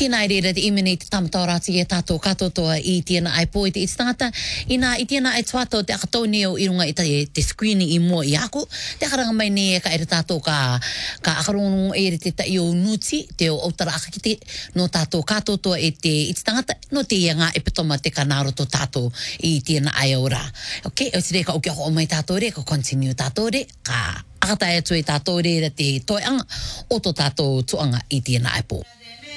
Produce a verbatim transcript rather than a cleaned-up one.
Tina i reira te imene te tamataurati e tātou katotoa i tina ai po i te itangata. Ina i tina ai tuato te akatoni o i runga i te, te screening i mua i aku. Te akaranga mai ne ka ere tātou ka, ka akarongo e re te tai o nuti, te o autara akakite no tātou katotoa e te itangata, no te ianga e petoma te kanaro to tātou i tina ai ora. Ok, o te reka o kia ho mai tātou re, ka continue tātou re, ka akatai atu e tātou re te toeanga o to tātou tuanga i tina ai po.